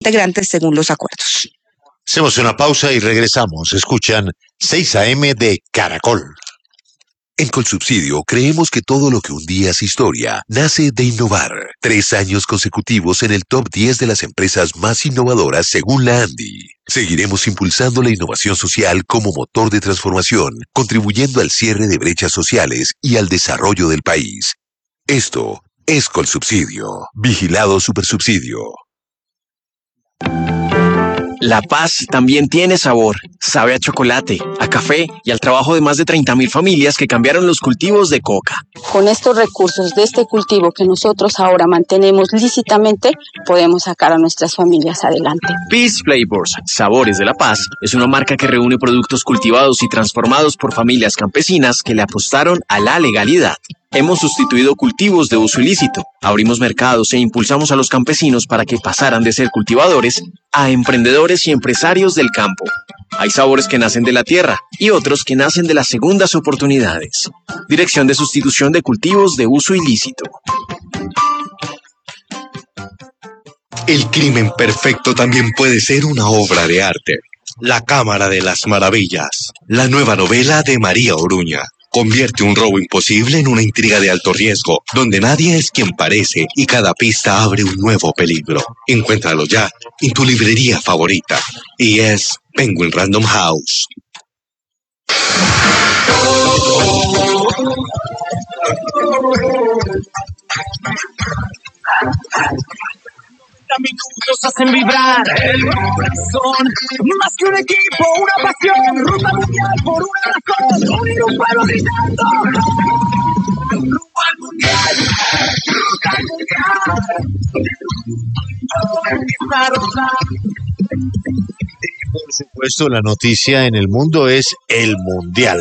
integrantes según los acuerdos. Hacemos una pausa y regresamos. Escuchan 6 AM de Caracol. En Colsubsidio creemos que todo lo que un día es historia nace de innovar. 3 años consecutivos en el top 10 de las empresas más innovadoras según la ANDI. Seguiremos impulsando la innovación social como motor de transformación, contribuyendo al cierre de brechas sociales y al desarrollo del país. Esto es Colsubsidio. Vigilado Supersubsidio. La paz también tiene sabor. Sabe a chocolate, a café y al trabajo de más de 30.000 familias que cambiaron los cultivos de coca. Con estos recursos de este cultivo que nosotros ahora mantenemos lícitamente, podemos sacar a nuestras familias adelante. Peace Flavors, Sabores de la Paz, es una marca que reúne productos cultivados y transformados por familias campesinas que le apostaron a la legalidad. Hemos sustituido cultivos de uso ilícito, abrimos mercados e impulsamos a los campesinos para que pasaran de ser cultivadores a emprendedores y empresarios del campo. Hay sabores que nacen de la tierra y otros que nacen de las segundas oportunidades. Dirección de Sustitución de Cultivos de Uso Ilícito. El crimen perfecto también puede ser una obra de arte. La Cámara de las Maravillas, la nueva novela de María Oruña. Convierte un robo imposible en una intriga de alto riesgo, donde nadie es quien parece y cada pista abre un nuevo peligro. Encuéntralo ya en tu librería favorita. Y es Penguin Random House. Minutos hacen vibrar el corazón, más que un equipo, una pasión, ruta mundial por una razón, unir un pueblo gritando, rumbo al mundial, ruta al mundial. Y por supuesto, la noticia en el mundo es el mundial.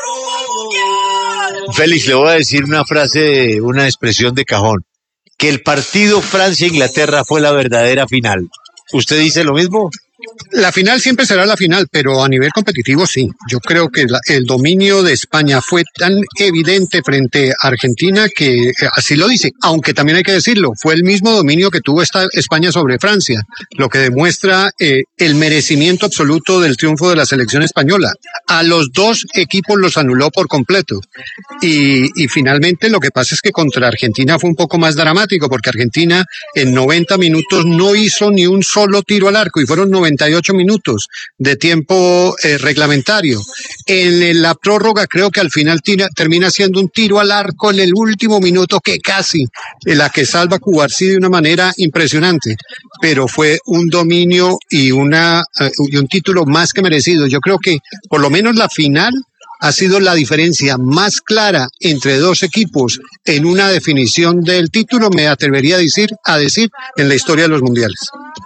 Félix, le voy a decir una frase, una expresión de cajón. Que el partido Francia-Inglaterra fue la verdadera final. ¿Usted dice lo mismo? La final siempre será la final, pero a nivel competitivo sí. Yo creo que el dominio de España fue tan evidente frente a Argentina que así lo dice. Aunque también hay que decirlo, fue el mismo dominio que tuvo España sobre Francia, lo que demuestra el merecimiento absoluto del triunfo de la selección española. A los dos equipos los anuló por completo. Y finalmente lo que pasa es que contra Argentina fue un poco más dramático, porque Argentina en 90 minutos no hizo ni un solo tiro al arco y fueron 98 minutos de tiempo reglamentario. En la prórroga creo que al final termina siendo un tiro al arco en el último minuto que casi la que salva Cubarsí de una manera impresionante, pero fue un dominio y un título más que merecido. Yo creo que por lo menos la final ha sido la diferencia más clara entre dos equipos en una definición del título, me atrevería a decir en la historia de los mundiales.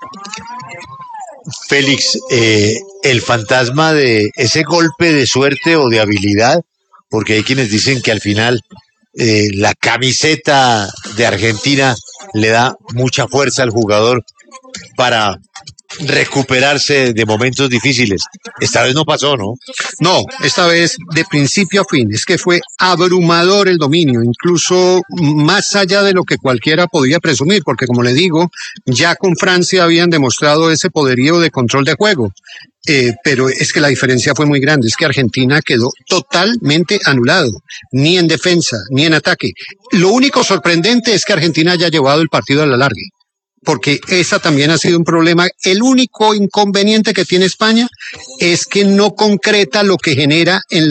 Félix, el fantasma de ese golpe de suerte o de habilidad, porque hay quienes dicen que al final la camiseta de Argentina le da mucha fuerza al jugador para recuperarse de momentos difíciles. Esta vez no pasó, ¿no? No, esta vez de principio a fin. Es que fue abrumador el dominio, incluso más allá de lo que cualquiera podía presumir, porque como le digo, ya con Francia habían demostrado ese poderío de control de juego. Pero es que la diferencia fue muy grande, es que Argentina quedó totalmente anulado, ni en defensa, ni en ataque. Lo único sorprendente es que Argentina haya llevado el partido a la larga, porque esa también ha sido un problema. El único inconveniente que tiene España es que no concreta lo que genera en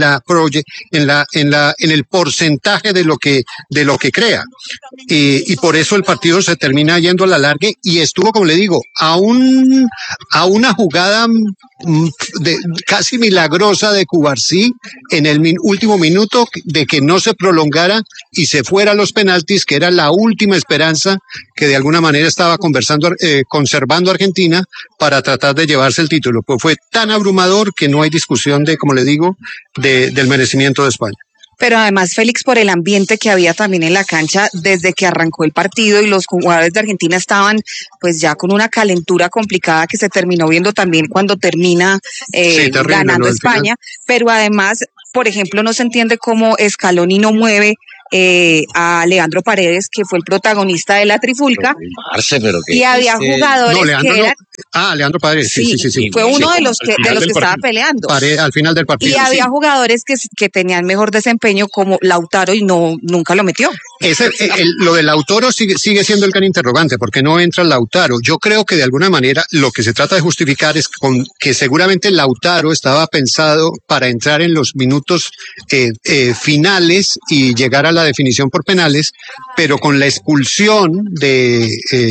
el porcentaje de lo que crea. Y por eso el partido se termina yendo a la larga y estuvo, como le digo, a una jugada casi milagrosa de Cubarsí en el último minuto de que no se prolongara y se fuera a los penaltis, que era la última esperanza que de alguna manera estaba conservando Argentina para tratar de llevarse el título. Pues fue tan abrumador que no hay discusión como le digo, del merecimiento de España. Pero además, Félix, por el ambiente que había también en la cancha desde que arrancó el partido y los jugadores de Argentina estaban pues ya con una calentura complicada que se terminó viendo también cuando termina ganando España. Pero además, por ejemplo, no se entiende cómo Scaloni no mueve a Leandro Paredes, que fue el protagonista de la trifulca, Pero y había jugadores que eran... Leandro Paredes, sí. Fue uno de los que estaba peleando. Al final del partido. Y había jugadores que tenían mejor desempeño, como Lautaro, y nunca lo metió. Lo de Lautaro sigue siendo el gran interrogante, porque no entra Lautaro. Yo creo que de alguna manera lo que se trata de justificar es que seguramente Lautaro estaba pensado para entrar en los minutos finales y llegar a la definición por penales, pero con la expulsión de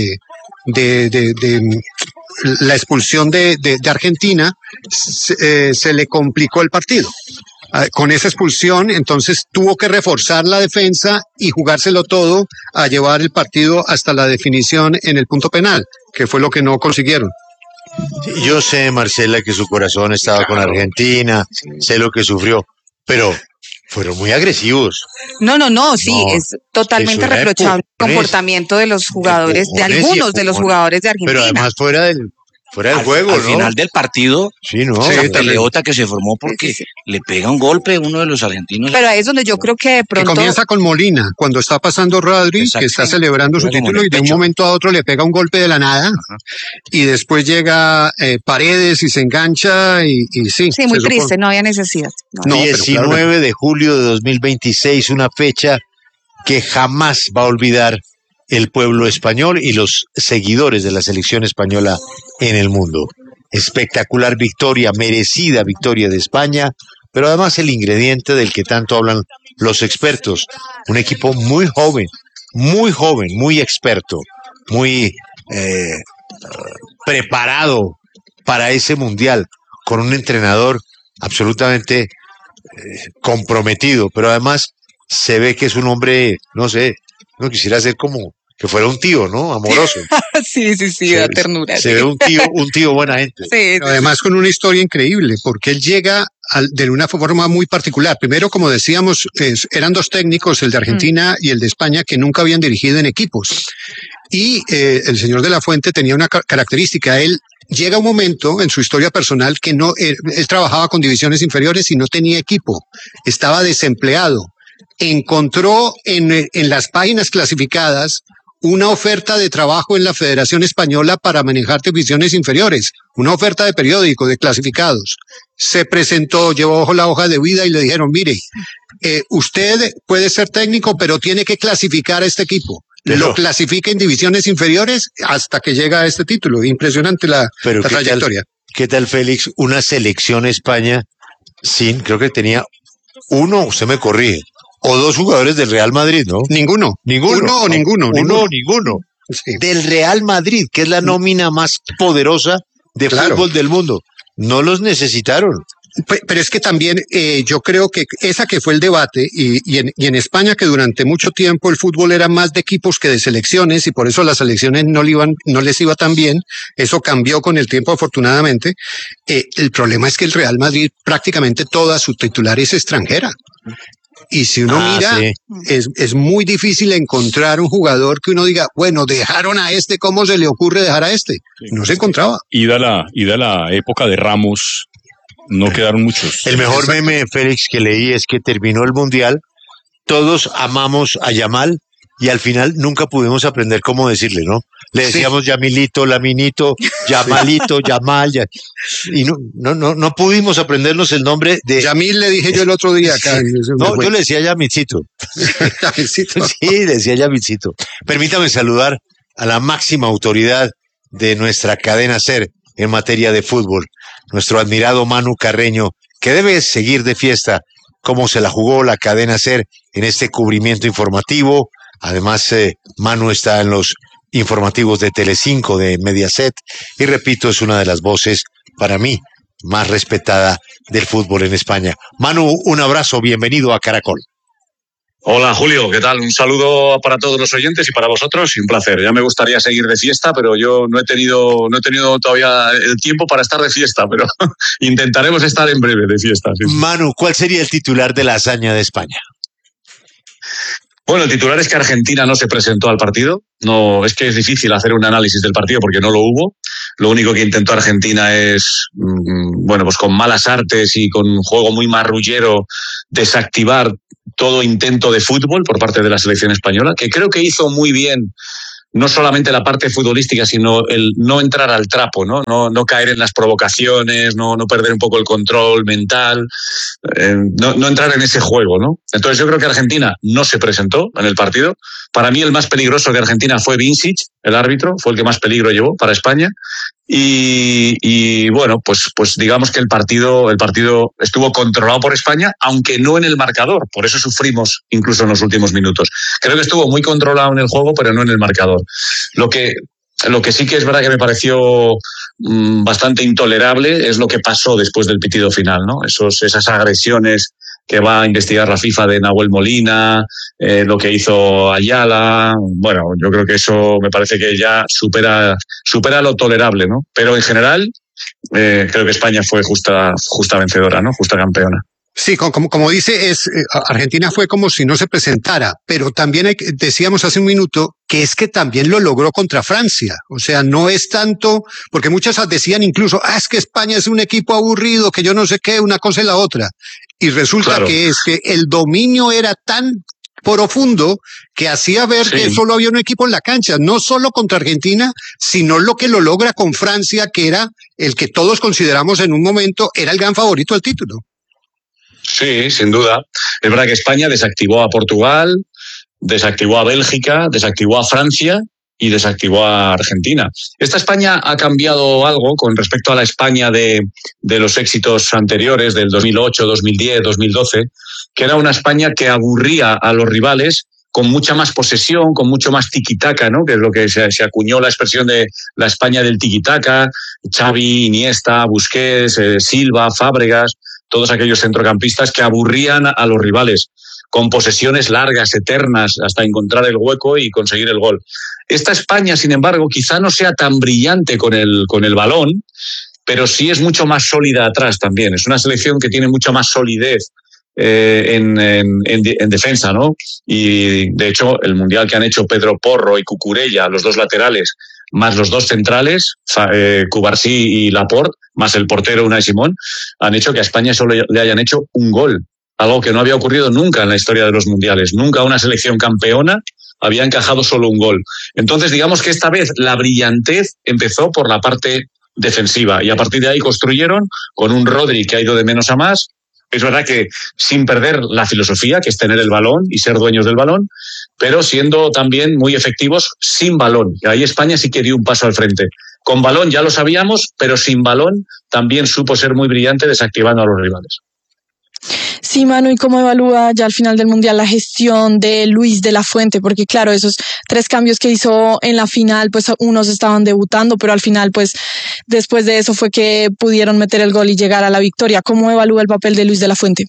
Argentina se le complicó el partido. Con esa expulsión, entonces tuvo que reforzar la defensa y jugárselo todo a llevar el partido hasta la definición en el punto penal, que fue lo que no consiguieron. Yo sé, Marcela, que su corazón estaba con Argentina, sé lo que sufrió, pero fueron muy agresivos. No, es totalmente reprochable el comportamiento de los jugadores, de algunos de los jugadores de Argentina. Pero además fuera del juego, al final del partido, la peleota que se formó porque le pega un golpe a uno de los argentinos. Pero ahí es donde yo creo que de pronto... Que comienza con Molina, cuando está pasando Rodri, que está celebrando su título, y de un momento a otro le pega un golpe de la nada, y después llega Paredes y se engancha, y sí. Sí, muy triste, no había necesidad. 19 de julio de 2026, una fecha que jamás va a olvidar el pueblo español y los seguidores de la selección española en el mundo. Espectacular victoria, merecida victoria de España, pero además el ingrediente del que tanto hablan los expertos. Un equipo muy joven, muy experto, muy preparado para ese mundial, con un entrenador absolutamente comprometido, pero además se ve que es un hombre, no sé, no quisiera ser como que fuera un tío, ¿no? Amoroso. Sí, da ternura. Se ve un tío buena gente. Sí. Además con una historia increíble, porque él llega de una forma muy particular. Primero, como decíamos, eran dos técnicos, el de Argentina y el de España, que nunca habían dirigido en equipos. Y el señor de la Fuente tenía una característica. Él llega un momento en su historia personal que él trabajaba con divisiones inferiores y no tenía equipo. Estaba desempleado. Encontró en las páginas clasificadas una oferta de trabajo en la Federación Española para manejar divisiones inferiores, una oferta de periódico, de clasificados. Se presentó, llevó la hoja de vida y le dijeron, mire, usted puede ser técnico, pero tiene que clasificar a este equipo. Lo clasifica en divisiones inferiores hasta que llega a este título. Impresionante la trayectoria. ¿Qué tal, Félix? Una selección España creo que tenía uno, usted me corrige, o dos jugadores del Real Madrid, ¿no? Ninguno. Ninguno. Sí. Del Real Madrid, que es la nómina más poderosa de fútbol del mundo. No los necesitaron. Pero es que también yo creo que esa que fue el debate, y en España, que durante mucho tiempo el fútbol era más de equipos que de selecciones, y por eso las selecciones no les iba tan bien. Eso cambió con el tiempo, afortunadamente. El problema es que el Real Madrid prácticamente toda su titular es extranjera. Y si uno mira, es muy difícil encontrar un jugador que uno diga, bueno, dejaron a este, ¿cómo se le ocurre dejar a este? No se encontraba. Ida la época de Ramos, no quedaron muchos. El mejor meme, Félix, que leí es que terminó el Mundial, todos amamos a Yamal y al final nunca pudimos aprender cómo decirle, ¿no? Le decíamos Yamilito, Laminito, Yamalito, Yamal, y no pudimos aprendernos el nombre de... Yamil le dije yo el otro día acá. No, yo le decía Yamilcito. Yamilcito. Sí, le decía Yamilcito. Permítame saludar a la máxima autoridad de nuestra cadena SER en materia de fútbol, nuestro admirado Manu Carreño, que debe seguir de fiesta cómo se la jugó la cadena SER en este cubrimiento informativo. Además, Manu está en los informativos de Telecinco, de Mediaset, y repito, es una de las voces, para mí, más respetada del fútbol en España. Manu, un abrazo, bienvenido a Caracol. Hola Julio, ¿qué tal? Un saludo para todos los oyentes y para vosotros, y un placer. Ya me gustaría seguir de fiesta, pero yo no he tenido todavía el tiempo para estar de fiesta, pero intentaremos estar en breve de fiesta. Sí. Manu, ¿cuál sería el titular de la hazaña de España? Bueno, el titular es que Argentina no se presentó al partido. No, es que es difícil hacer un análisis del partido porque no lo hubo. Lo único que intentó Argentina es, pues con malas artes y con un juego muy marrullero, desactivar todo intento de fútbol por parte de la selección española, que creo que hizo muy bien no solamente la parte futbolística, sino el no entrar al trapo, no caer en las provocaciones, no perder un poco el control mental, no entrar en ese juego, ¿no? Entonces yo creo que Argentina no se presentó en el partido. Para mí el más peligroso de Argentina fue Vincic, el árbitro, fue el que más peligro llevó para España. Y bueno, pues digamos que el partido estuvo controlado por España, aunque no en el marcador. Por eso sufrimos incluso en los últimos minutos. Creo que estuvo muy controlado en el juego, pero no en el marcador. Lo que sí que es verdad que me pareció bastante intolerable es lo que pasó después del pitido final, ¿no? Esas agresiones que va a investigar la FIFA de Nahuel Molina, lo que hizo Ayala. Bueno, yo creo que eso me parece que ya supera lo tolerable, ¿no? Pero en general creo que España fue justa vencedora, ¿no? Justa campeona. Sí, como dice, Argentina fue como si no se presentara, pero también decíamos hace un minuto que es que también lo logró contra Francia. O sea, no es tanto, porque muchas decían incluso, es que España es un equipo aburrido, que yo no sé qué, una cosa y la otra. Y resulta que es que el dominio era tan profundo que hacía ver que solo había un equipo en la cancha, no solo contra Argentina, sino lo que lo logra con Francia, que era el que todos consideramos en un momento era el gran favorito al título. Sí, sin duda. Es verdad que España desactivó a Portugal, desactivó a Bélgica, desactivó a Francia y desactivó a Argentina. Esta España ha cambiado algo con respecto a la España de los éxitos anteriores, del 2008, 2010, 2012, que era una España que aburría a los rivales con mucha más posesión, con mucho más tiquitaca, ¿no? Que es lo que se acuñó la expresión de la España del tiquitaca. Xavi, Iniesta, Busquets, Silva, Fábregas, todos aquellos centrocampistas que aburrían a los rivales con posesiones largas, eternas, hasta encontrar el hueco y conseguir el gol. Esta España, sin embargo, quizá no sea tan brillante con el balón, pero sí es mucho más sólida atrás también. Es una selección que tiene mucha más solidez en defensa, ¿no? Y de hecho, el mundial que han hecho Pedro Porro y Cucurella, los dos laterales, más los dos centrales, Cubarsí y Laporte, más el portero Unai Simón, han hecho que a España solo le hayan hecho un gol. Algo que no había ocurrido nunca en la historia de los mundiales. Nunca una selección campeona había encajado solo un gol. Entonces, digamos que esta vez la brillantez empezó por la parte defensiva y a partir de ahí construyeron con un Rodri que ha ido de menos a más. Es verdad que sin perder la filosofía, que es tener el balón y ser dueños del balón, pero siendo también muy efectivos sin balón. Y ahí España sí que dio un paso al frente. Con balón ya lo sabíamos, pero sin balón también supo ser muy brillante desactivando a los rivales. Sí, Manu, ¿y cómo evalúa ya al final del Mundial la gestión de Luis de la Fuente? Porque claro, esos 3 cambios que hizo en la final, pues unos estaban debutando, pero al final, pues después de eso fue que pudieron meter el gol y llegar a la victoria. ¿Cómo evalúa el papel de Luis de la Fuente?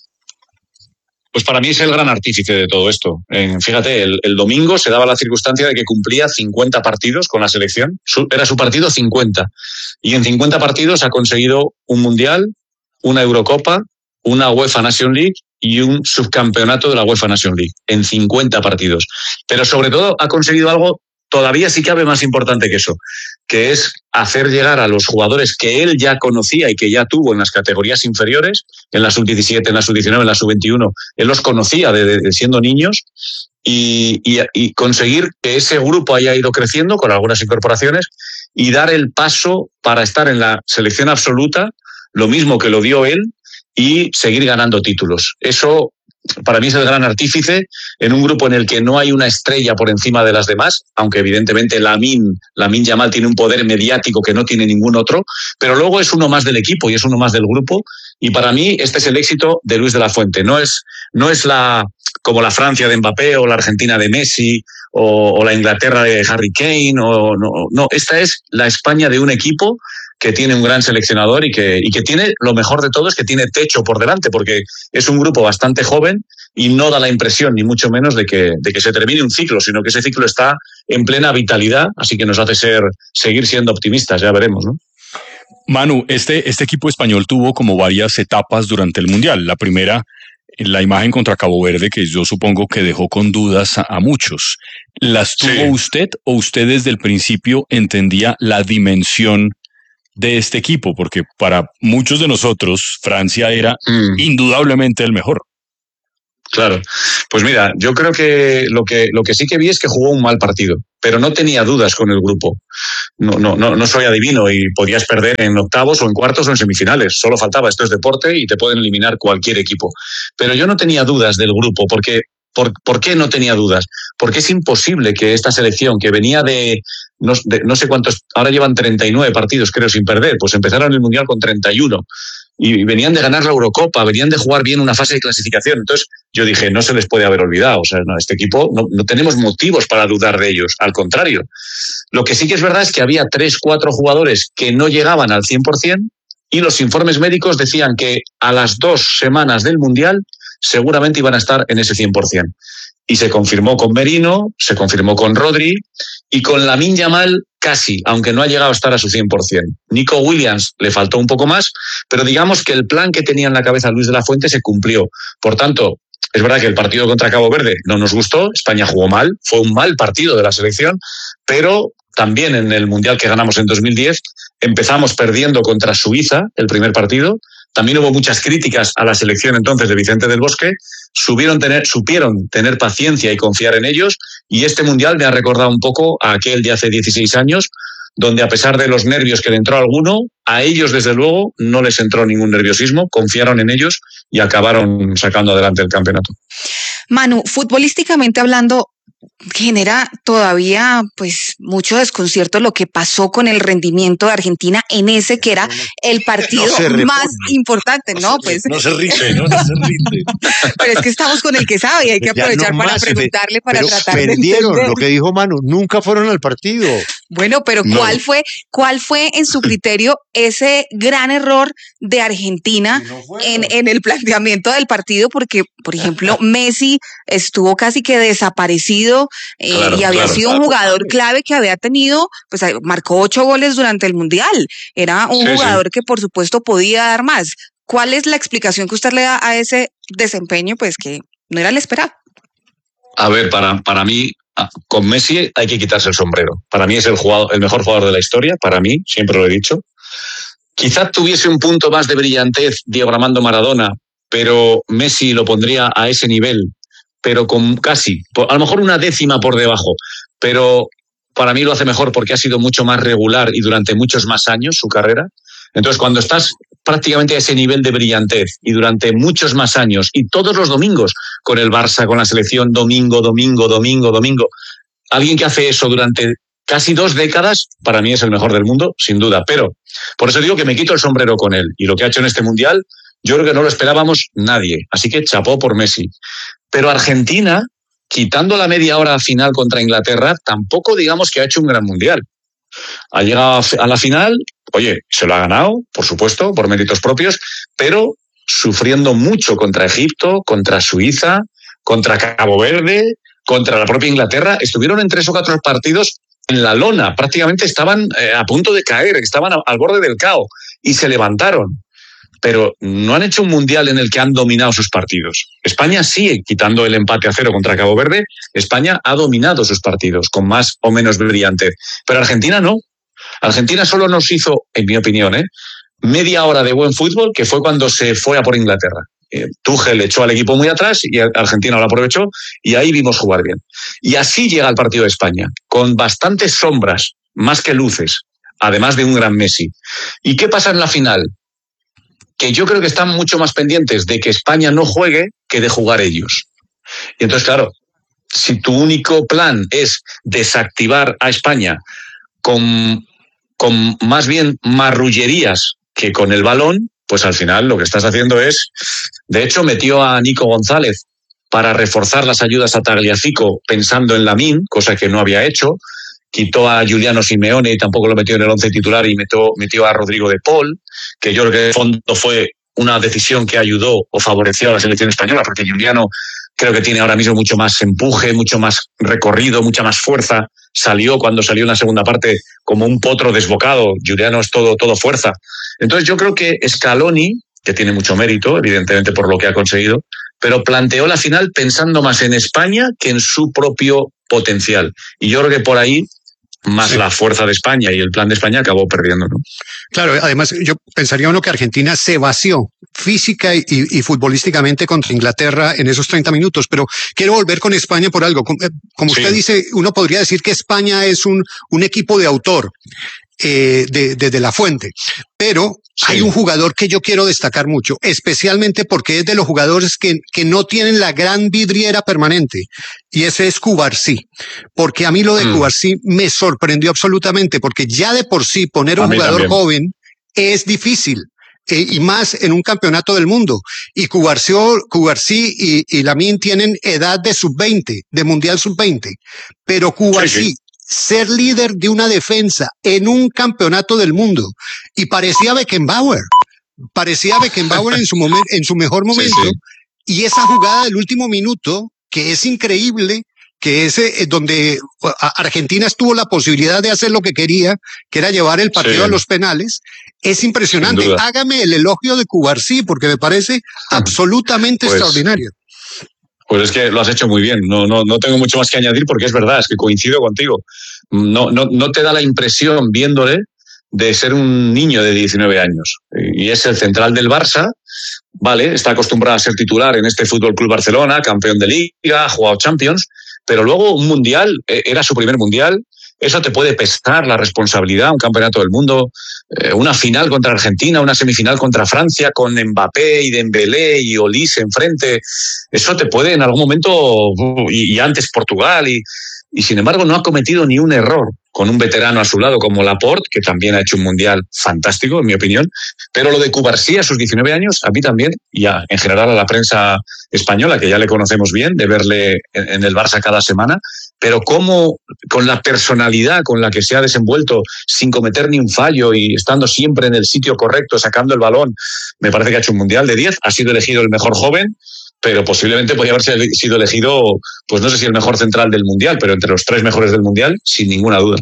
Pues para mí es el gran artífice de todo esto. Fíjate, el domingo se daba la circunstancia de que cumplía 50 partidos con la selección. Era su partido 50. Y en 50 partidos ha conseguido un Mundial, una Eurocopa, una UEFA Nation League y un subcampeonato de la UEFA Nation League en 50 partidos. Pero sobre todo ha conseguido algo todavía sí cabe más importante que eso, que es hacer llegar a los jugadores que él ya conocía y que ya tuvo en las categorías inferiores, en la sub-17, en la sub-19, en la sub-21, él los conocía de siendo niños y conseguir que ese grupo haya ido creciendo con algunas incorporaciones y dar el paso para estar en la selección absoluta, lo mismo que lo dio él, y seguir ganando títulos. Eso para mí es el gran artífice en un grupo en el que no hay una estrella por encima de las demás, aunque evidentemente Lamine Yamal tiene un poder mediático que no tiene ningún otro, pero luego es uno más del equipo y es uno más del grupo, y para mí este es el éxito de Luis de la Fuente. No es como la Francia de Mbappé o la Argentina de Messi o la Inglaterra de Harry Kane, no, esta es la España de un equipo que tiene un gran seleccionador y que tiene, lo mejor de todo es que tiene techo por delante, porque es un grupo bastante joven y no da la impresión, ni mucho menos, de que se termine un ciclo, sino que ese ciclo está en plena vitalidad, así que nos hace seguir siendo optimistas, ya veremos, ¿no? Manu, este equipo español tuvo como varias etapas durante el Mundial. La primera, la imagen contra Cabo Verde, que yo supongo que dejó con dudas a muchos. ¿Las tuvo usted o usted desde el principio entendía la dimensión de este equipo? Porque para muchos de nosotros Francia era indudablemente el mejor. Claro, pues mira, yo creo que lo que sí que vi es que jugó un mal partido, pero no tenía dudas con el grupo. No soy adivino y podías perder en octavos o en cuartos o en semifinales. Solo faltaba, esto es deporte y te pueden eliminar cualquier equipo. Pero yo no tenía dudas del grupo, porque ¿por qué no tenía dudas? Porque es imposible que esta selección que venía de no sé cuántos, ahora llevan 39 partidos creo sin perder, pues empezaron el Mundial con 31. Y venían de ganar la Eurocopa, venían de jugar bien una fase de clasificación. Entonces yo dije, no se les puede haber olvidado. O sea, no, este equipo no tenemos motivos para dudar de ellos. Al contrario. Lo que sí que es verdad es que había 3-4 jugadores que no llegaban al 100% y los informes médicos decían que a las 2 semanas del Mundial seguramente iban a estar en ese 100%. Y se confirmó con Merino, se confirmó con Rodri y con Lamine Yamal casi, aunque no ha llegado a estar a su 100%. Nico Williams le faltó un poco más, pero digamos que el plan que tenía en la cabeza Luis de la Fuente se cumplió. Por tanto, es verdad que el partido contra Cabo Verde no nos gustó, España jugó mal, fue un mal partido de la selección, pero también en el Mundial que ganamos en 2010 empezamos perdiendo contra Suiza el primer partido. También hubo muchas críticas a la selección entonces de Vicente del Bosque. Supieron tener paciencia y confiar en ellos. Y este Mundial me ha recordado un poco a aquel de hace 16 años, donde a pesar de los nervios que le entró a alguno, a ellos desde luego no les entró ningún nerviosismo, confiaron en ellos y acabaron sacando adelante el campeonato. Manu, futbolísticamente hablando, genera todavía pues mucho desconcierto lo que pasó con el rendimiento de Argentina en ese que era el partido más importante, ¿no? Pues no se rinde. Pero es que estamos con el que sabe y hay que aprovechar para preguntarle, para tratar de perdieron, entender. lo que dijo Manu, nunca fueron al partido. Bueno, pero ¿cuál fue en su criterio ese gran error de Argentina en el planteamiento del partido? Porque, por ejemplo, Messi estuvo casi que desaparecido y había sido un jugador clave que había tenido, pues marcó 8 goles durante el Mundial. Era un jugador que por supuesto podía dar más. ¿Cuál es la explicación que usted le da a ese desempeño? Pues que no era el esperado. A ver, para mí, con Messi hay que quitarse el sombrero. Para mí es el mejor jugador de la historia, para mí, siempre lo he dicho. Quizá tuviese un punto más de brillantez Diego Armando Maradona, pero Messi lo pondría a ese nivel, pero con casi, a lo mejor una décima por debajo, pero para mí lo hace mejor porque ha sido mucho más regular y durante muchos más años su carrera. Entonces, cuando estás prácticamente a ese nivel de brillantez y durante muchos más años y todos los domingos con el Barça, con la selección, domingo, alguien que hace eso durante casi 2 décadas, para mí es el mejor del mundo, sin duda. Pero por eso digo que me quito el sombrero con él. Y lo que ha hecho en este Mundial, yo creo que no lo esperábamos nadie. Así que chapó por Messi. Pero Argentina, quitando la media hora final contra Inglaterra, tampoco digamos que ha hecho un gran Mundial. Ha llegado a la final, oye, se lo ha ganado, por supuesto, por méritos propios, pero sufriendo mucho contra Egipto, contra Suiza, contra Cabo Verde, contra la propia Inglaterra. Estuvieron en 3 o 4 partidos en la lona, prácticamente estaban a punto de caer, estaban al borde del caos y se levantaron. Pero no han hecho un Mundial en el que han dominado sus partidos. España sí, quitando el empate a 0 contra Cabo Verde, España ha dominado sus partidos con más o menos brillantez. Pero Argentina no. Argentina solo nos hizo, en mi opinión, media hora de buen fútbol, que fue cuando se fue a por Inglaterra. Tuchel echó al equipo muy atrás y Argentina lo aprovechó y ahí vimos jugar bien. Y así llega el partido de España, con bastantes sombras, más que luces, además de un gran Messi. ¿Y qué pasa en la final? Que yo creo que están mucho más pendientes de que España no juegue que de jugar ellos. Y entonces, claro, si tu único plan es desactivar a España con más bien marrullerías que con el balón, pues al final lo que estás haciendo es... De hecho, metió a Nico González para reforzar las ayudas a Tagliafico pensando en Lamine, cosa que no había hecho. Quitó a Giuliano Simeone y tampoco lo metió en el 11 titular y metió a Rodrigo de Paul, que yo creo que de fondo fue una decisión que ayudó o favoreció a la selección española, porque Giuliano creo que tiene ahora mismo mucho más empuje, mucho más recorrido, mucha más fuerza. Cuando salió en la segunda parte como un potro desbocado. Giuliano es todo fuerza. Entonces yo creo que Scaloni, que tiene mucho mérito, evidentemente por lo que ha conseguido, pero planteó la final pensando más en España que en su propio potencial. Y yo creo que por ahí, más la fuerza de España y el plan de España, acabó perdiendo, ¿no? Claro, además yo pensaría uno que Argentina se vació física y futbolísticamente contra Inglaterra en esos 30 minutos, pero quiero volver con España por algo. Como usted dice, uno podría decir que España es un equipo de autor de la fuente, pero hay un jugador que yo quiero destacar mucho, especialmente porque es de los jugadores que no tienen la gran vidriera permanente, y ese es Cubarsí, porque a mí lo de Cubarsí me sorprendió absolutamente, porque ya de por sí poner un jugador joven es difícil. Y más en un campeonato del mundo. Y Cubarsí y Lamine tienen edad de sub-20, de mundial sub-20. Pero Cubarsí, ser líder de una defensa en un campeonato del mundo, y parecía Beckenbauer en su mejor momento, y esa jugada del último minuto, que es increíble, que es donde Argentina tuvo la posibilidad de hacer lo que quería, que era llevar el partido a los penales, es impresionante. Hágame el elogio de Cubarsí, porque me parece absolutamente extraordinario. Pues es que lo has hecho muy bien. No tengo mucho más que añadir, porque es verdad, es que coincido contigo. No te da la impresión, viéndole, de ser un niño de 19 años. Y es el central del Barça, vale, está acostumbrado a ser titular en este Fútbol Club Barcelona, campeón de Liga, ha jugado Champions, pero luego un mundial, era su primer mundial. Eso te puede pesar la responsabilidad, un campeonato del mundo, una final contra Argentina, una semifinal contra Francia, con Mbappé y Dembélé y Olise enfrente. Eso te puede en algún momento, y antes Portugal, y sin embargo no ha cometido ni un error, con un veterano a su lado como Laporte, que también ha hecho un mundial fantástico, en mi opinión. Pero lo de Cubarsí a sus 19 años, a mí también, y en general a la prensa española, que ya le conocemos bien, de verle en el Barça cada semana, pero cómo, con la personalidad con la que se ha desenvuelto, sin cometer ni un fallo y estando siempre en el sitio correcto, sacando el balón, me parece que ha hecho un mundial de 10, ha sido elegido el mejor joven, pero posiblemente podría haber sido elegido, pues no sé si el mejor central del mundial, pero entre los 3 mejores del mundial, sin ninguna duda.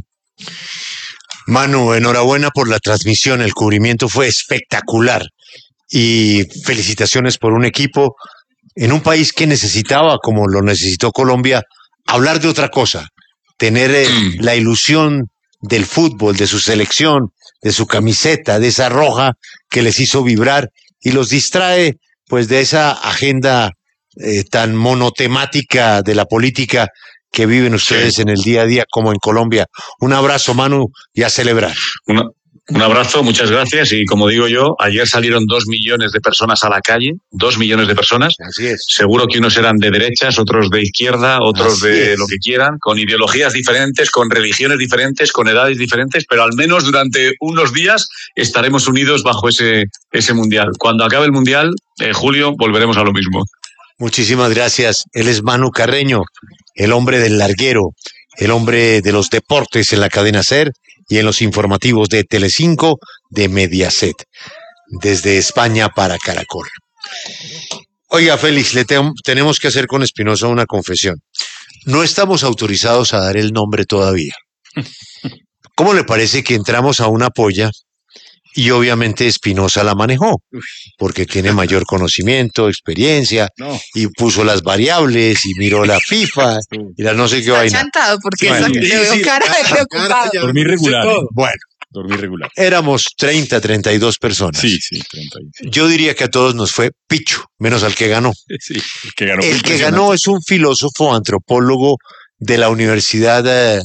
Manu, enhorabuena por la transmisión, el cubrimiento fue espectacular y felicitaciones por un equipo en un país que necesitaba, como lo necesitó Colombia, hablar de otra cosa, tener la ilusión del fútbol, de su selección, de su camiseta, de esa roja que les hizo vibrar y los distrae pues de esa agenda tan monotemática de la política que viven ustedes en el día a día como en Colombia. Un abrazo, Manu, y a celebrar. Un abrazo, muchas gracias. Y como digo yo, ayer salieron 2 millones de personas a la calle, 2 millones de personas. Así es. Seguro que unos eran de derechas, otros de izquierda, otros de lo que quieran, con ideologías diferentes, con religiones diferentes, con edades diferentes, pero al menos durante unos días estaremos unidos bajo ese mundial. Cuando acabe el mundial, Julio, volveremos a lo mismo. Muchísimas gracias. Él es Manu Carreño, el hombre del larguero, el hombre de los deportes en la cadena SER y en los informativos de Telecinco, de Mediaset, desde España para Caracol. Oiga, Félix, tenemos que hacer con Espinosa una confesión. No estamos autorizados a dar el nombre todavía. ¿Cómo le parece que entramos a una polla y obviamente Espinosa la manejó? Porque tiene mayor conocimiento, experiencia, y puso las variables y miró la FIFA y la no sé qué vaina. Está chantado porque le veo cara de preocupado. Dormir regular. Bueno. Dormir regular. Éramos 32 personas. Sí, 30. Yo diría que a todos nos fue picho, menos al que ganó. Sí, el que ganó. El que ganó es un filósofo antropólogo de la Universidad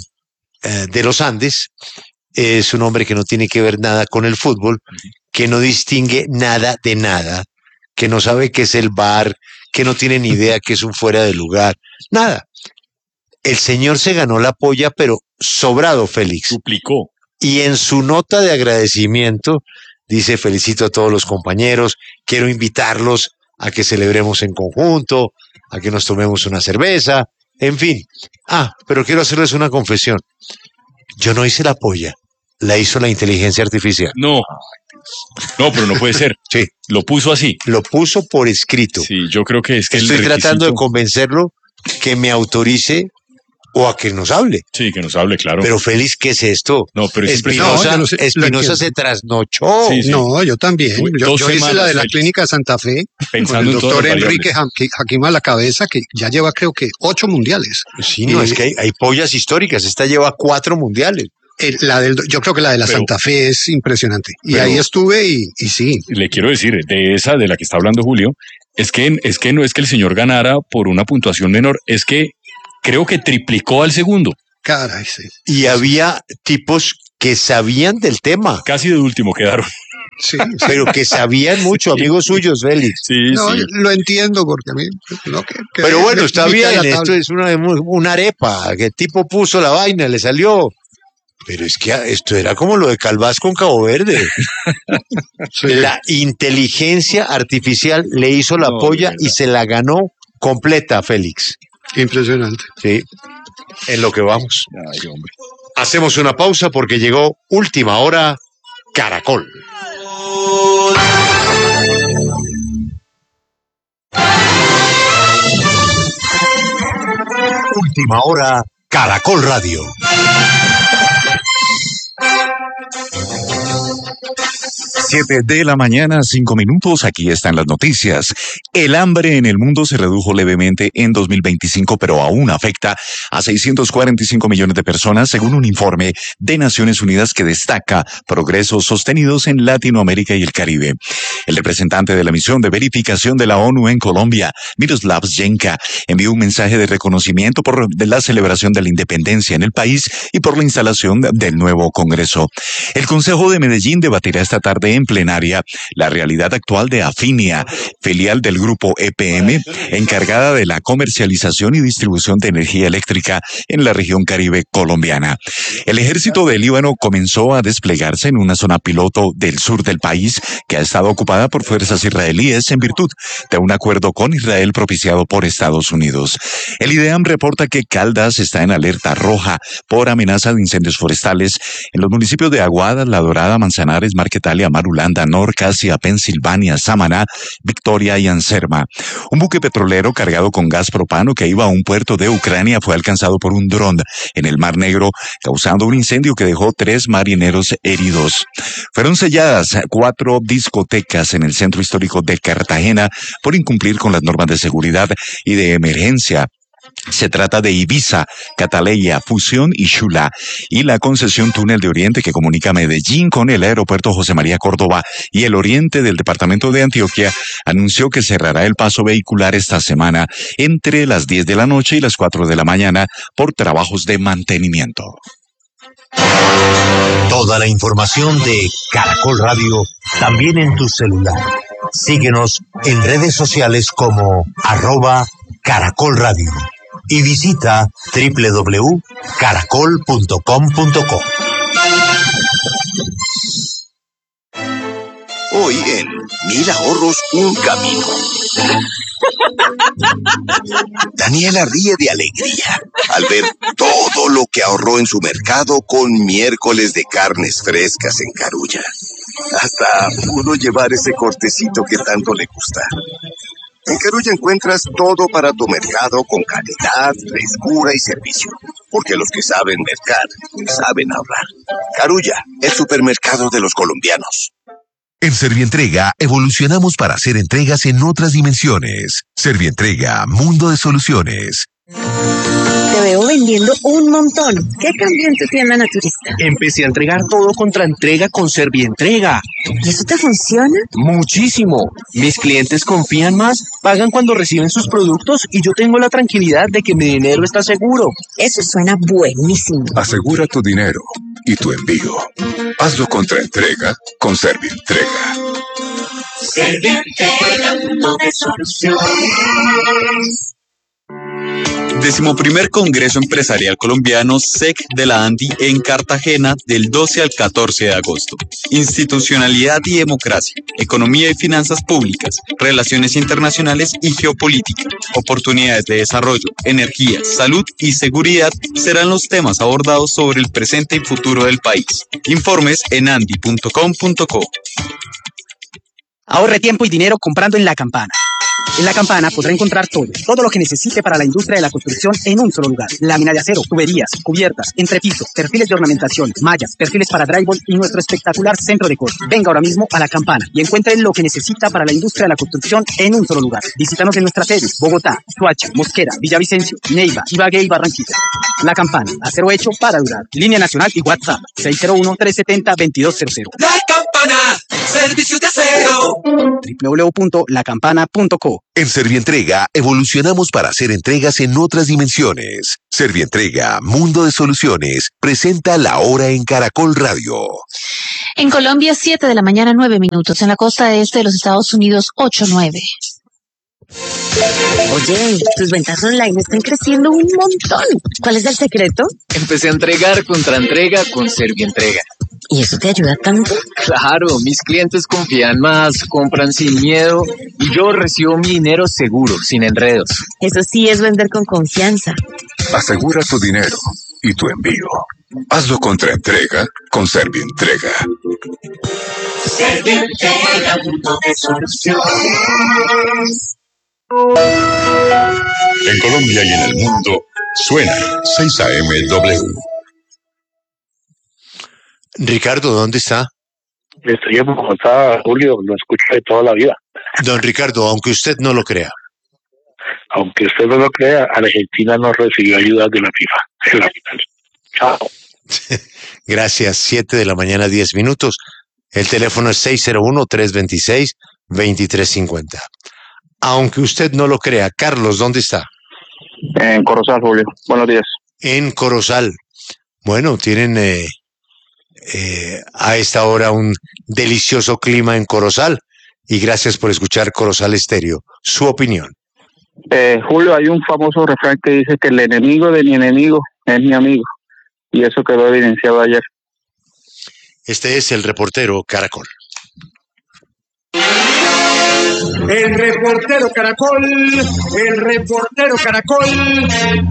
de los Andes. Es un hombre que no tiene que ver nada con el fútbol, que no distingue nada de nada, que no sabe qué es el VAR, que no tiene ni idea que es un fuera de lugar, nada. El señor se ganó la polla, pero sobrado, Félix. Duplicó. Y en su nota de agradecimiento dice: felicito a todos los compañeros, quiero invitarlos a que celebremos en conjunto, a que nos tomemos una cerveza, en fin. Pero quiero hacerles una confesión. Yo no hice la polla, la hizo la inteligencia artificial. No, pero no puede ser. Sí. Lo puso así. Lo puso por escrito. Sí, yo creo que es que estoy tratando de convencerlo que me autorice o a que nos hable. Sí, que nos hable, claro. Pero Félix, ¿qué es esto? No, pero es Espinosa se trasnochó. Sí. No, yo también. Yo hice la de la Clínica Santa Fe, pensando con el doctor Enrique variables. Hakim a la cabeza, que ya lleva creo que 8 mundiales. Sí, no, es que hay pollas históricas. Esta lleva 4 mundiales. Yo creo que la de la Santa Fe es impresionante. Y ahí estuve y sí. Le quiero decir, de esa de la que está hablando Julio, es que no es que el señor ganara por una puntuación menor, es que creo que triplicó al segundo. Caray, sí. Y había tipos que sabían del tema. Casi de último quedaron. Sí, pero que sabían mucho, amigos suyos, Félix. Sí, no, lo entiendo porque a mí... pero bueno, está bien, esto es una arepa, que el tipo puso la vaina, le salió. Pero es que esto era como lo de Calvás con Cabo Verde. Sí. La inteligencia artificial le hizo la polla y se la ganó completa, Félix. Impresionante. Sí, en lo que vamos. Ay, hombre. Hacemos una pausa porque llegó Última Hora Caracol. Última Hora Caracol Radio. 7 de la mañana, 5 minutos. Aquí están las noticias. El hambre en el mundo se redujo levemente en 2025, pero aún afecta a 645 millones de personas, según un informe de Naciones Unidas que destaca progresos sostenidos en Latinoamérica y el Caribe. El representante de la misión de verificación de la ONU en Colombia, Miroslav Jenka, envió un mensaje de reconocimiento por la celebración de la independencia en el país y por la instalación del nuevo Congreso. El Consejo de Medellín debatirá esta tarde en plenaria la realidad actual de Afinia, filial del grupo EPM, encargada de la comercialización y distribución de energía eléctrica en la región Caribe colombiana. El ejército de Líbano comenzó a desplegarse en una zona piloto del sur del país que ha estado ocupada por fuerzas israelíes en virtud de un acuerdo con Israel propiciado por Estados Unidos. El IDEAM reporta que Caldas está en alerta roja por amenaza de incendios forestales en los municipios de Aguada, La Dorada, Manzanares, Marquetalia, Marulanda, Norcasia, Pensilvania, Samaná, Victoria y Anserma. Un buque petrolero cargado con gas propano que iba a un puerto de Ucrania fue alcanzado por un dron en el Mar Negro, causando un incendio que dejó 3 marineros heridos. Fueron selladas 4 discotecas en el centro histórico de Cartagena por incumplir con las normas de seguridad y de emergencia. Se trata de Ibiza, Cataleya, Fusión y Xula, y la concesión Túnel de Oriente que comunica Medellín con el aeropuerto José María Córdoba y el oriente del departamento de Antioquia anunció que cerrará el paso vehicular esta semana entre las 10 de la noche y las 4 de la mañana por trabajos de mantenimiento. Toda la información de Caracol Radio también en tu celular. Síguenos en redes sociales como @Caracol Radio y visita www.caracol.com.co. Hoy en 1000 ahorros, un camino. Daniela ríe de alegría al ver todo lo que ahorró en su mercado con miércoles de carnes frescas en Carulla. Hasta pudo llevar ese cortecito que tanto le gusta. En Carulla encuentras todo para tu mercado con calidad, frescura y servicio. Porque los que saben mercar, saben ahorrar. Carulla, el supermercado de los colombianos. En Servientrega evolucionamos para hacer entregas en otras dimensiones. Servientrega, mundo de soluciones. Te veo vendiendo un montón. ¿Qué cambió en tu tienda naturista? Empecé a entregar todo contra entrega con Servientrega. ¿Y eso te funciona? Muchísimo. Mis clientes confían más, pagan cuando reciben sus productos y yo tengo la tranquilidad de que mi dinero está seguro. Eso suena buenísimo. Asegura tu dinero y tu envío. Hazlo contra entrega con Servientrega. Servientrega, mundo de soluciones. 11º Congreso Empresarial Colombiano SEC de la ANDI en Cartagena del 12 al 14 de agosto. Institucionalidad y democracia, economía y finanzas públicas, relaciones internacionales y geopolítica, oportunidades de desarrollo, energía, salud y seguridad serán los temas abordados sobre el presente y futuro del país. Informes en andi.com.co. Ahorre tiempo y dinero comprando en La Campana. En La Campana podrá encontrar todo lo que necesite para la industria de la construcción en un solo lugar. Lámina de acero, tuberías, cubiertas, entrepiso, perfiles de ornamentación, mallas, perfiles para drywall y nuestro espectacular centro de corte. Venga ahora mismo a La Campana y encuentre lo que necesita para la industria de la construcción en un solo lugar. Visítanos en nuestras sedes: Bogotá, Soacha, Mosquera, Villavicencio, Neiva, Ibagué y Barranquilla. La Campana, acero hecho para durar. Línea nacional y WhatsApp 601-370-2200. La Campana, servicios de acero. www.lacampana.co. En Servientrega evolucionamos para hacer entregas en otras dimensiones. Servientrega, Mundo de Soluciones, presenta La Hora en Caracol Radio. En Colombia, 7 de la mañana, 9 minutos. En la costa este de los Estados Unidos, 8:09. Oye, tus ventas online están creciendo un montón. ¿Cuál es el secreto? Empecé a entregar contra entrega con Servientrega. ¿Y eso te ayuda tanto? Claro, mis clientes confían más, compran sin miedo y yo recibo mi dinero seguro, sin enredos. Eso sí es vender con confianza. Asegura tu dinero y tu envío. Hazlo contra entrega con Servientrega. Servientrega, punto de soluciones. En Colombia y en el mundo, suena 6 AMW. Ricardo, ¿dónde está? Estoy en Bogotá, Julio, lo escucho de toda la vida. Don Ricardo, aunque usted no lo crea. Aunque usted no lo crea, Argentina no recibió ayudas de la FIFA en la final. Chao. Gracias, 7 de la mañana, 10 minutos. El teléfono es 601-326-2350. Aunque usted no lo crea, Carlos, ¿dónde está? En Corozal, Julio. Buenos días. En Corozal. Bueno, tienen a esta hora un delicioso clima en Corozal y gracias por escuchar Corozal Estéreo. Su opinión. Julio, hay un famoso refrán que dice que el enemigo de mi enemigo es mi amigo y eso quedó evidenciado ayer. Este es el reportero Caracol. El reportero Caracol, el reportero Caracol.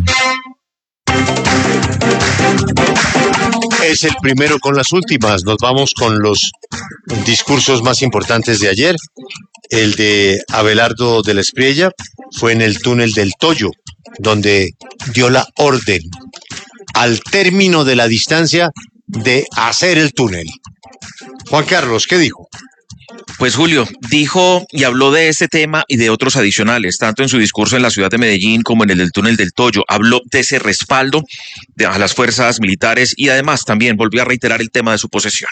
Es el primero con las últimas. Nos vamos con los discursos más importantes de ayer. El de Abelardo de la Espriella fue en el túnel del Toyo, donde dio la orden al término de la distancia de hacer el túnel. Juan Carlos, ¿qué dijo? Pues Julio, dijo y habló de ese tema y de otros adicionales, tanto en su discurso en la ciudad de Medellín como en el del túnel del Toyo. Habló de ese respaldo a las fuerzas militares y además también volvió a reiterar el tema de su posesión.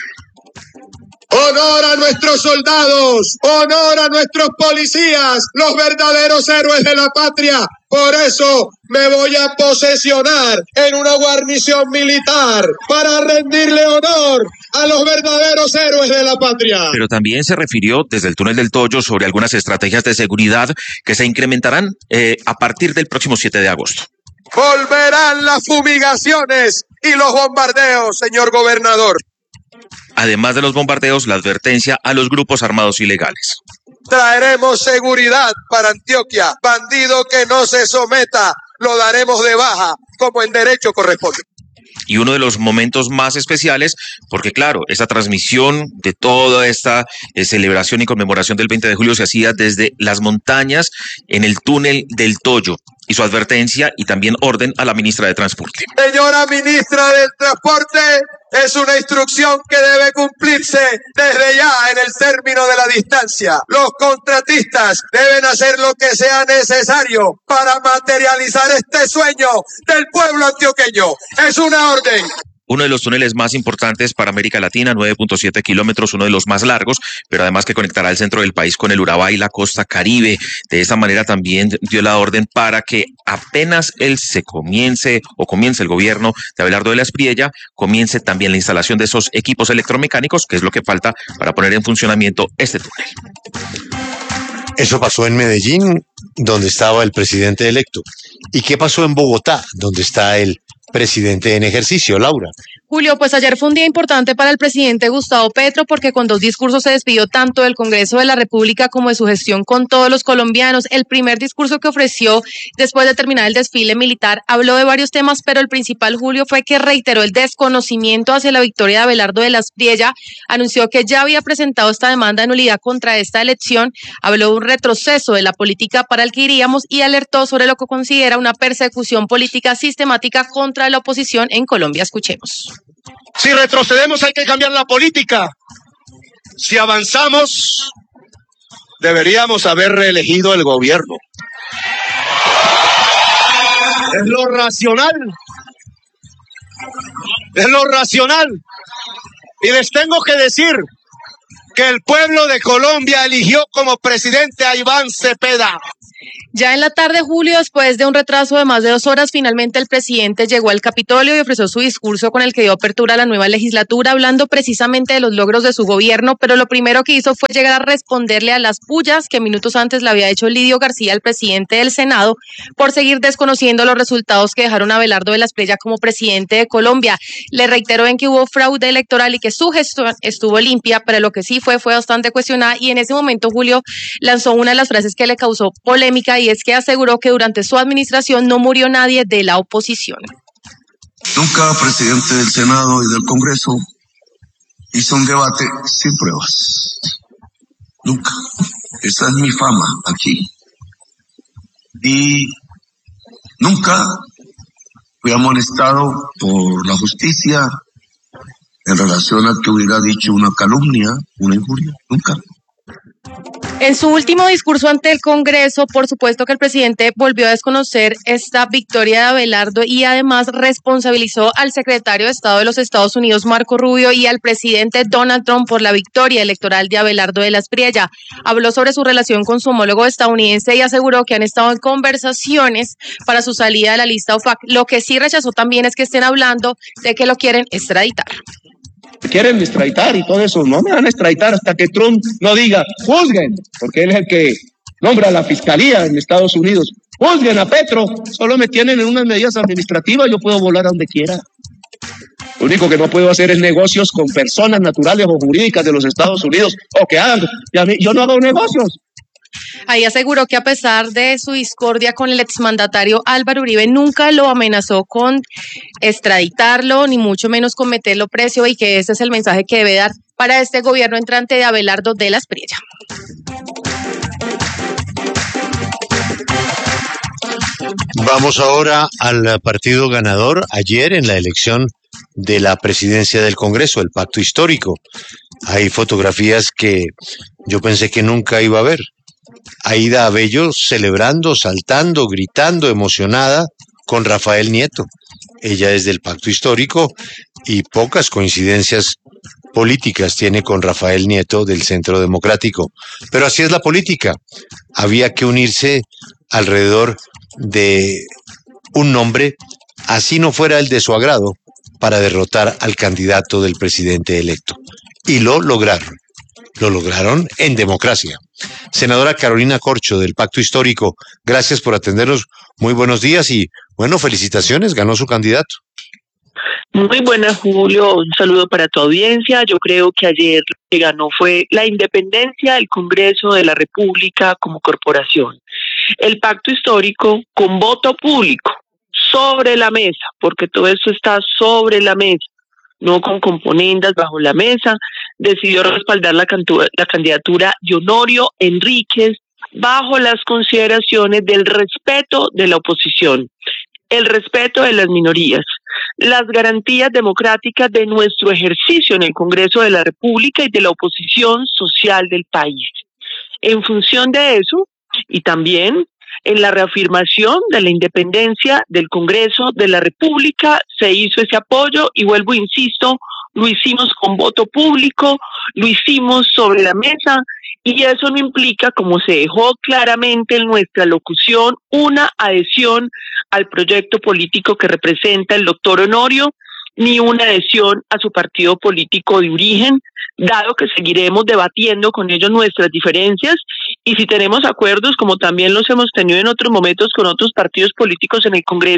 Honor a nuestros soldados, honor a nuestros policías, los verdaderos héroes de la patria. Por eso me voy a posesionar en una guarnición militar para rendirle honor a los verdaderos héroes de la patria. Pero también se refirió desde el túnel del Toyo sobre algunas estrategias de seguridad que se incrementarán a partir del próximo 7 de agosto. Volverán las fumigaciones y los bombardeos, señor gobernador. Además de los bombardeos, la advertencia a los grupos armados ilegales. Traeremos seguridad para Antioquia. Bandido que no se someta, lo daremos de baja, como en derecho corresponde. Y uno de los momentos más especiales, porque claro, esta transmisión de toda esta celebración y conmemoración del 20 de julio se hacía desde las montañas en el túnel del Toyo. Y su advertencia y también orden a la ministra de Transporte. Señora ministra del Transporte, es una instrucción que debe cumplirse desde ya en el término de la distancia. Los contratistas deben hacer lo que sea necesario para materializar este sueño del pueblo antioqueño. Es una orden. Uno de los túneles más importantes para América Latina, 9.7 kilómetros, uno de los más largos, pero además que conectará el centro del país con el Urabá y la costa Caribe. De esta manera también dio la orden para que apenas comience el gobierno de Abelardo de la Espriella, comience también la instalación de esos equipos electromecánicos, que es lo que falta para poner en funcionamiento este túnel. Eso pasó en Medellín, donde estaba el presidente electo. ¿Y qué pasó en Bogotá, donde está el presidente en ejercicio. Laura. Julio, pues ayer fue un día importante para el presidente Gustavo Petro porque con 2 discursos se despidió tanto del Congreso de la República como de su gestión con todos los colombianos. El primer discurso que ofreció después de terminar el desfile militar habló de varios temas, pero el principal, Julio, fue que reiteró el desconocimiento hacia la victoria de Abelardo de la Espriella, anunció que ya había presentado esta demanda de nulidad contra esta elección, habló de un retroceso de la política para el que iríamos y alertó sobre lo que considera una persecución política sistemática contra la oposición en Colombia. Escuchemos. Si retrocedemos hay que cambiar la política. Si avanzamos, deberíamos haber reelegido el gobierno. Es lo racional. Es lo racional. Y les tengo que decir que el pueblo de Colombia eligió como presidente a Iván Cepeda. Ya en la tarde, Julio, después de un retraso de más de 2 horas, finalmente el presidente llegó al Capitolio y ofreció su discurso con el que dio apertura a la nueva legislatura, hablando precisamente de los logros de su gobierno, pero lo primero que hizo fue llegar a responderle a las pullas que minutos antes le había hecho Lidio García, el presidente del Senado, por seguir desconociendo los resultados que dejaron a Abelardo de la Espriella como presidente de Colombia. Le reiteró en que hubo fraude electoral y que su gestión estuvo limpia, pero lo que sí fue bastante cuestionada, y en ese momento Julio lanzó una de las frases que le causó polémica, y es que aseguró que durante su administración no murió nadie de la oposición. Nunca presidente del Senado y del Congreso hizo un debate sin pruebas. Nunca. Esa es mi fama aquí. Y nunca fui amonestado por la justicia en relación a que hubiera dicho una calumnia, una injuria. Nunca. En su último discurso ante el Congreso, por supuesto que el presidente volvió a desconocer esta victoria de Abelardo y además responsabilizó al secretario de Estado de los Estados Unidos, Marco Rubio, y al presidente Donald Trump por la victoria electoral de Abelardo de la Espriella. Habló sobre su relación con su homólogo estadounidense y aseguró que han estado en conversaciones para su salida de la lista OFAC. Lo que sí rechazó también es que estén hablando de que lo quieren extraditar. Quieren extraditar y todo eso, no me van a extraditar hasta que Trump no diga, juzguen, porque él es el que nombra la fiscalía en Estados Unidos, juzguen a Petro, solo me tienen en unas medidas administrativas, yo puedo volar a donde quiera. Lo único que no puedo hacer es negocios con personas naturales o jurídicas de los Estados Unidos, o que hagan, yo no hago negocios. Ahí aseguró que a pesar de su discordia con el exmandatario Álvaro Uribe, nunca lo amenazó con extraditarlo, ni mucho menos con meterlo preso, y que ese es el mensaje que debe dar para este gobierno entrante de Abelardo de la Espriella. Vamos ahora al partido ganador ayer en la elección de la presidencia del Congreso, el Pacto Histórico. Hay fotografías que yo pensé que nunca iba a ver. Aída Abello celebrando, saltando, gritando, emocionada con Rafael Nieto. Ella es del Pacto Histórico y pocas coincidencias políticas tiene con Rafael Nieto del Centro Democrático. Pero así es la política. Había que unirse alrededor de un nombre, así no fuera el de su agrado, para derrotar al candidato del presidente electo. Y lo lograron. Lo lograron en democracia. Senadora Carolina Corcho, del Pacto Histórico, gracias por atendernos. Muy buenos días y, bueno, felicitaciones, ganó su candidato. Muy buenas, Julio. Un saludo para tu audiencia. Yo creo que ayer lo que ganó fue la independencia del Congreso de la República como corporación. El Pacto Histórico con voto público sobre la mesa, porque todo eso está sobre la mesa, no con componendas bajo la mesa, decidió respaldar la candidatura de Honorio Enríquez bajo las consideraciones del respeto de la oposición, el respeto de las minorías, las garantías democráticas de nuestro ejercicio en el Congreso de la República y de la oposición social del país. En función de eso, y también en la reafirmación de la independencia del Congreso de la República, se hizo ese apoyo y vuelvo, insisto, lo hicimos con voto público, lo hicimos sobre la mesa y eso no implica, como se dejó claramente en nuestra locución, una adhesión al proyecto político que representa el doctor Honorio, ni una adhesión a su partido político de origen, dado que seguiremos debatiendo con ellos nuestras diferencias y si tenemos acuerdos, como también los hemos tenido en otros momentos con otros partidos políticos en el Congreso,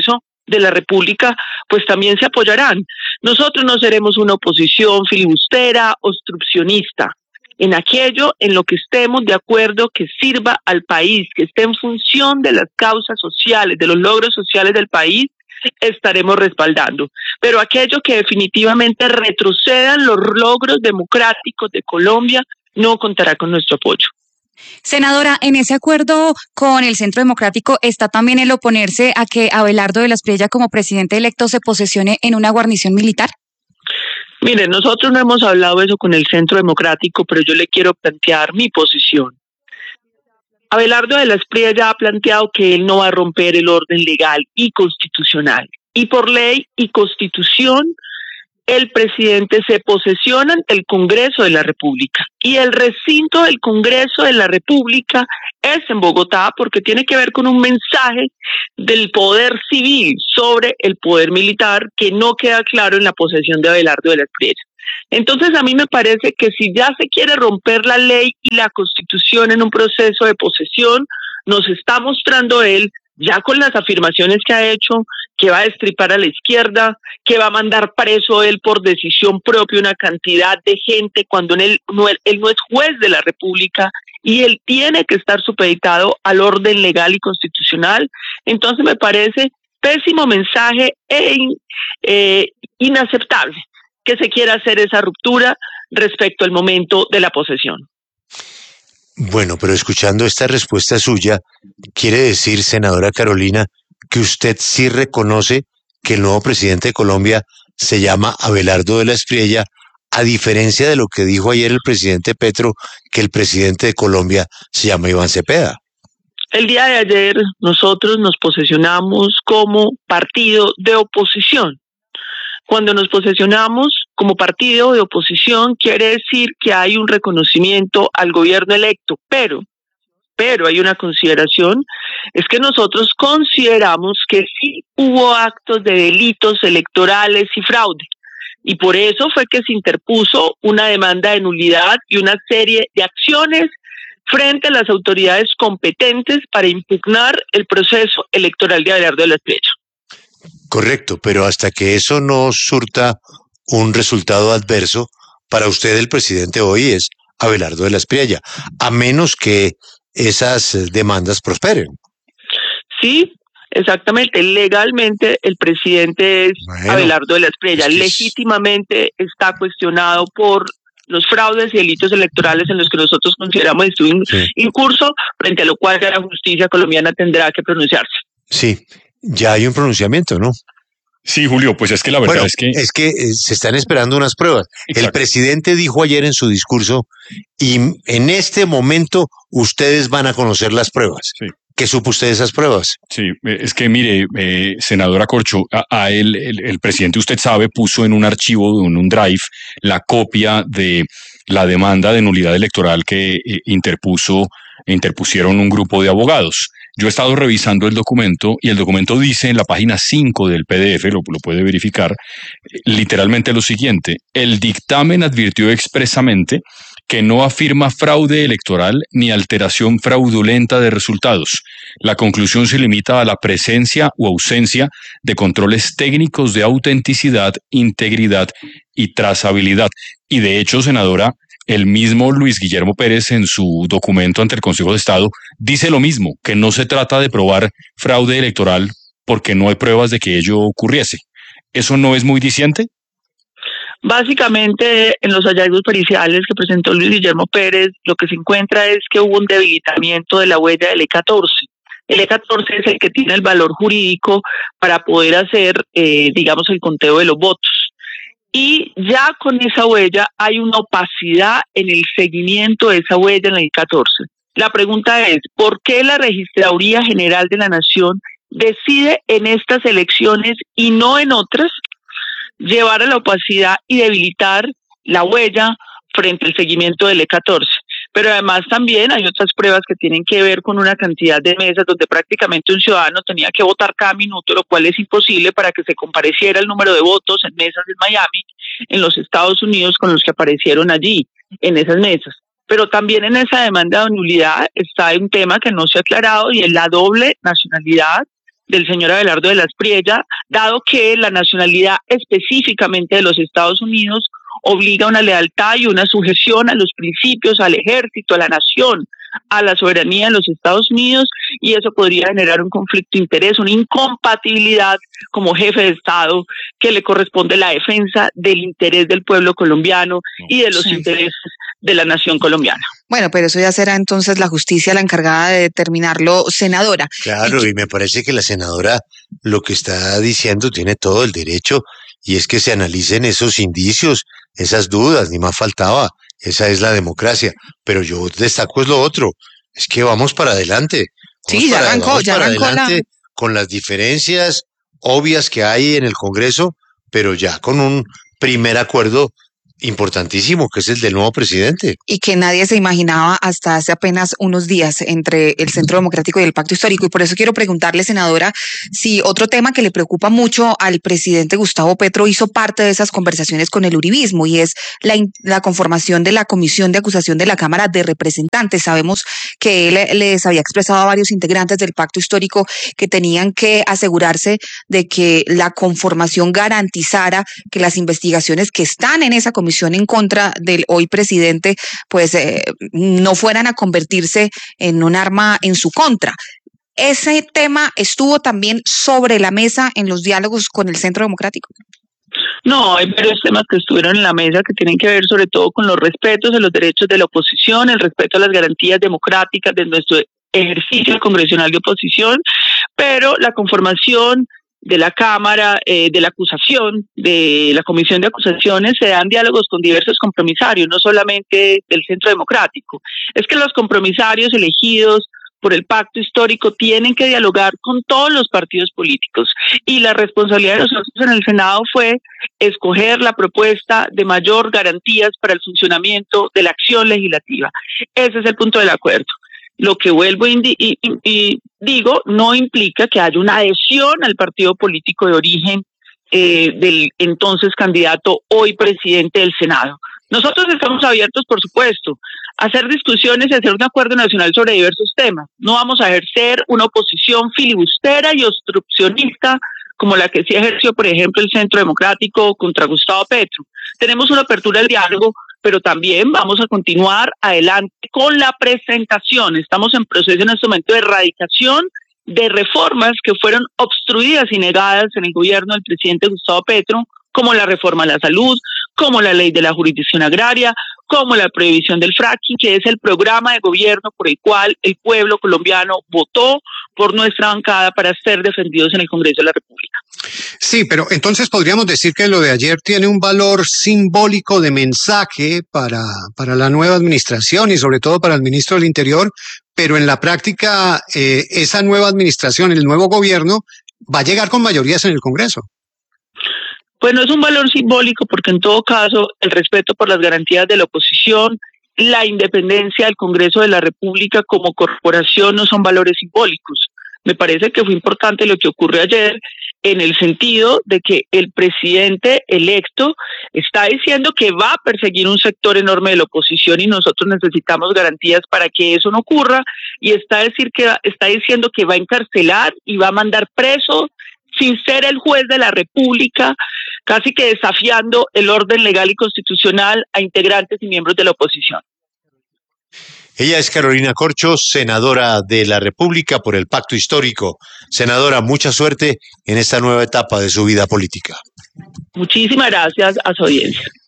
de la República, pues también se apoyarán. Nosotros no seremos una oposición filibustera, obstruccionista. En aquello en lo que estemos de acuerdo que sirva al país, que esté en función de las causas sociales, de los logros sociales del país, estaremos respaldando. Pero aquello que definitivamente retrocedan los logros democráticos de Colombia no contará con nuestro apoyo. Senadora, en ese acuerdo con el Centro Democrático está también el oponerse a que Abelardo de la Espriella como presidente electo se posesione en una guarnición militar. Mire, nosotros no hemos hablado eso con el Centro Democrático, pero yo le quiero plantear mi posición. Abelardo de la Espriella ha planteado que él no va a romper el orden legal y constitucional. Y por ley y constitución, el presidente se posesiona ante el Congreso de la República. Y el recinto del Congreso de la República es en Bogotá porque tiene que ver con un mensaje del poder civil sobre el poder militar que no queda claro en la posesión de Abelardo de la Espriella. Entonces a mí me parece que si ya se quiere romper la ley y la constitución en un proceso de posesión, nos está mostrando él, ya con las afirmaciones que ha hecho, que va a destripar a la izquierda, que va a mandar preso él por decisión propia una cantidad de gente cuando él no es juez de la República y él tiene que estar supeditado al orden legal y constitucional. Entonces me parece pésimo mensaje e inaceptable que se quiera hacer esa ruptura respecto al momento de la posesión. Bueno, pero escuchando esta respuesta suya, quiere decir, senadora Carolina, que usted sí reconoce que el nuevo presidente de Colombia se llama Abelardo de la Espriella, a diferencia de lo que dijo ayer el presidente Petro, que el presidente de Colombia se llama Iván Cepeda. El día de ayer nosotros nos posesionamos como partido de oposición. Cuando nos posesionamos como partido de oposición quiere decir que hay un reconocimiento al gobierno electo, pero hay una consideración, es que nosotros consideramos que sí hubo actos de delitos electorales y fraude, y por eso fue que se interpuso una demanda de nulidad y una serie de acciones frente a las autoridades competentes para impugnar el proceso electoral de Abelardo de la Espriella. Correcto, pero hasta que eso no surta un resultado adverso, para usted el presidente hoy es Abelardo de la Espriella, a menos que esas demandas prosperen. Sí, exactamente. Legalmente el presidente es Abelardo de la Espriella. Legítimamente está cuestionado por los fraudes y delitos electorales en los que nosotros consideramos estuvieron incurso, frente a lo cual ya la justicia colombiana tendrá que pronunciarse. Sí, ya hay un pronunciamiento, ¿no? Sí, Julio, pues es que la verdad es que se están esperando unas pruebas. Exacto. El presidente dijo ayer en su discurso, y en este momento ustedes van a conocer las pruebas. Sí. ¿Qué supo usted de esas pruebas? Sí, es que mire, senadora Corcho, a él, el presidente, usted sabe, puso en un archivo, en un drive, la copia de la demanda de nulidad electoral que interpusieron un grupo de abogados. Yo he estado revisando el documento y el documento dice en la página 5 del PDF, lo puede verificar, literalmente lo siguiente: el dictamen advirtió expresamente que no afirma fraude electoral ni alteración fraudulenta de resultados. La conclusión se limita a la presencia o ausencia de controles técnicos de autenticidad, integridad y trazabilidad. Y de hecho, senadora, el mismo Luis Guillermo Pérez en su documento ante el Consejo de Estado dice lo mismo, que no se trata de probar fraude electoral porque no hay pruebas de que ello ocurriese. ¿Eso no es muy diciente? Básicamente, en los hallazgos periciales que presentó Luis Guillermo Pérez, lo que se encuentra es que hubo un debilitamiento de la huella del E14. El E14 es el que tiene el valor jurídico para poder hacer, digamos, el conteo de los votos. Y ya con esa huella hay una opacidad en el seguimiento de esa huella en el E14. La pregunta es, ¿por qué la Registraduría General de la Nación decide en estas elecciones y no en otras llevar a la opacidad y debilitar la huella frente al seguimiento del E14? Pero además también hay otras pruebas que tienen que ver con una cantidad de mesas donde prácticamente un ciudadano tenía que votar cada minuto, lo cual es imposible para que se compareciera el número de votos en mesas en Miami, en los Estados Unidos, con los que aparecieron allí, en esas mesas. Pero también en esa demanda de nulidad está un tema que no se ha aclarado y es la doble nacionalidad del señor Abelardo de la Espriella, dado que la nacionalidad específicamente de los Estados Unidos obliga a una lealtad y una sujeción a los principios, al ejército, a la nación, a la soberanía de los Estados Unidos, y eso podría generar un conflicto de interés, una incompatibilidad como jefe de Estado que le corresponde la defensa del interés del pueblo colombiano y de los intereses de la nación colombiana. Bueno, pero eso ya será entonces la justicia la encargada de determinarlo, senadora. Claro, y me parece que la senadora lo que está diciendo tiene todo el derecho, y es que se analicen esos indicios, esas dudas, ni más faltaba. Esa es la democracia. Pero yo destaco es lo otro, es que vamos para adelante. Sí, ya arrancó con las diferencias obvias que hay en el Congreso, pero ya con un primer acuerdo importantísimo, que es el del nuevo presidente. Y que nadie se imaginaba hasta hace apenas unos días entre el Centro Democrático y el Pacto Histórico. Y por eso quiero preguntarle, senadora, si otro tema que le preocupa mucho al presidente Gustavo Petro hizo parte de esas conversaciones con el uribismo, y es la conformación de la Comisión de Acusación de la Cámara de Representantes. Sabemos que él les había expresado a varios integrantes del Pacto Histórico que tenían que asegurarse de que la conformación garantizara que las investigaciones que están en esa comisión en contra del hoy presidente, pues no fueran a convertirse en un arma en su contra. ¿Ese tema estuvo también sobre la mesa en los diálogos con el Centro Democrático? No, hay varios temas que estuvieron en la mesa que tienen que ver sobre todo con los respetos de los derechos de la oposición, el respeto a las garantías democráticas de nuestro ejercicio congresional de oposición, pero la conformación de la Cámara de la Acusación, de la Comisión de Acusaciones, se dan diálogos con diversos compromisarios, no solamente del Centro Democrático. Es que los compromisarios elegidos por el Pacto Histórico tienen que dialogar con todos los partidos políticos, y la responsabilidad de nosotros en el Senado fue escoger la propuesta de mayor garantías para el funcionamiento de la acción legislativa. Ese es el punto del acuerdo. Lo que vuelvo y digo no implica que haya una adhesión al partido político de origen del entonces candidato, hoy presidente del Senado. Nosotros estamos abiertos, por supuesto, a hacer discusiones y hacer un acuerdo nacional sobre diversos temas. No vamos a ejercer una oposición filibustera y obstruccionista como la que sí ejerció, por ejemplo, el Centro Democrático contra Gustavo Petro. Tenemos una apertura al diálogo, pero también vamos a continuar adelante con la presentación. Estamos en proceso en este momento de erradicación de reformas que fueron obstruidas y negadas en el gobierno del presidente Gustavo Petro, como la reforma a la salud, como la ley de la jurisdicción agraria, como la prohibición del fracking, que es el programa de gobierno por el cual el pueblo colombiano votó por nuestra bancada para ser defendidos en el Congreso de la República. Sí, pero entonces podríamos decir que lo de ayer tiene un valor simbólico de mensaje para la nueva administración y sobre todo para el ministro del Interior, pero en la práctica esa nueva administración, el nuevo gobierno, va a llegar con mayorías en el Congreso. Pues no es un valor simbólico, porque en todo caso el respeto por las garantías de la oposición, la independencia del Congreso de la República como corporación no son valores simbólicos. Me parece que fue importante lo que ocurrió ayer, en el sentido de que el presidente electo está diciendo que va a perseguir un sector enorme de la oposición, y nosotros necesitamos garantías para que eso no ocurra, y está diciendo que va a encarcelar y va a mandar preso sin ser el juez de la República, casi que desafiando el orden legal y constitucional a integrantes y miembros de la oposición. Ella es Carolina Corcho, senadora de la República por el Pacto Histórico. Senadora, mucha suerte en esta nueva etapa de su vida política. Muchísimas gracias a su audiencia.